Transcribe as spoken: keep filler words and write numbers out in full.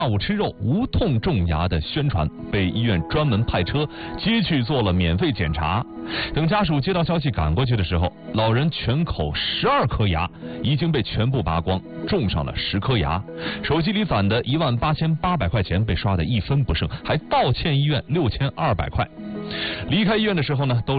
午吃肉无痛种牙的宣传，被医院专门派车接去做了免费检查。等家属接到消息赶过去的时候，老人全口十二颗牙已经被全部拔光，种上了十颗牙。手机里返的一万八千八百块钱被刷得一分不剩，还倒欠医院六千二百块。离开医院的时候呢，都